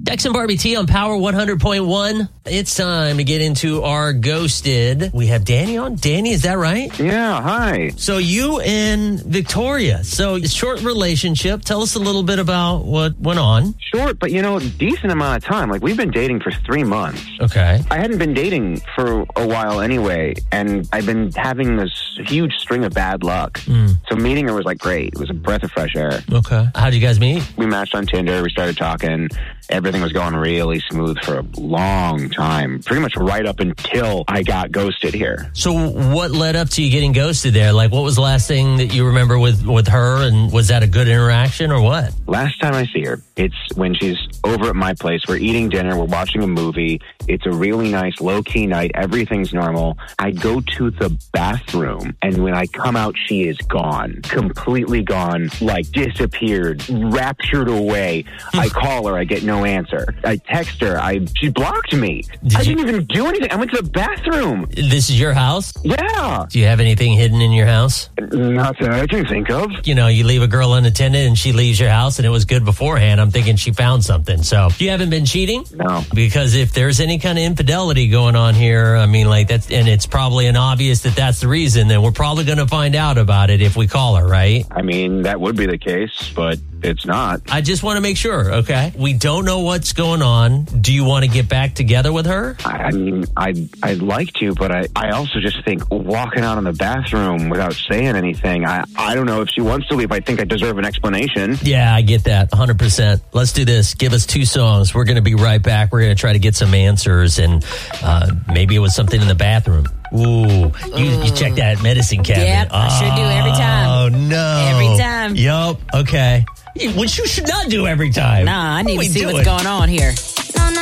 Dex and Barbie T on Power 100.1. It's time to get into our Ghosted. We have Danny on. Danny, is that right? Yeah, hi. So you and Victoria. So short relationship. Tell us a little bit about what went on. Short, but decent amount of time. Like, we've been dating for 3 months. Okay. I hadn't been dating for a while anyway, and I've been having this huge string of bad luck. So meeting her was like great. It was a breath of fresh air. Okay. How'd you guys meet? We matched on Tinder. We started talking. Everything was going really smooth for a long time. Pretty much right up until I got ghosted here. So what led up to you getting ghosted there? Like, what was the last thing that you remember with her? And was that a good interaction or what? Last time I see her, it's when she's over at my place. We're eating dinner. We're watching a movie. It's a really nice, low-key night. Everything's normal. I go to the bathroom, and when I come out, she is gone. Completely gone. Like, disappeared. Raptured away. I call her. I get no answer. I text her. She blocked me. I didn't even do anything. I went to the bathroom. This is your house? Yeah. Do you have anything hidden in your house? Not that I can think of. You leave a girl unattended and she leaves your house and it was good beforehand. I'm thinking she found something. So you haven't been cheating? No. Because if there's any kind of infidelity going on here, I mean, like that's, and it's probably an obvious that that's the reason, then we're probably going to find out about it if we call her, right? I mean, that would be the case, but it's not. I just want to make sure, okay? We don't know what's going on. Do you want to get back together with her? I mean, I'd like to, but I also just think walking out in the bathroom without saying anything, I don't know if she wants to leave. I think I deserve an explanation. Yeah, I get that, 100%. Let's do this. Give us 2 songs. We're going to be right back. We're going to try to get some answers, and maybe it was something in the bathroom. Ooh, you check that medicine cabinet. Yep, I sure do every time. Oh, no. Every time. Yup, okay. Which you should not do every time. Nah, I need to see what's going on here.